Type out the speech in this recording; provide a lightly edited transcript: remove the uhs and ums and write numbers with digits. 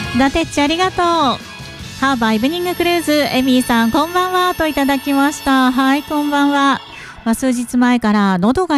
ダテッチありがとう。ハーバーイブニングクルーズ、エミーさんこんばんはといただきました。はい、こんばんは。数日前から喉が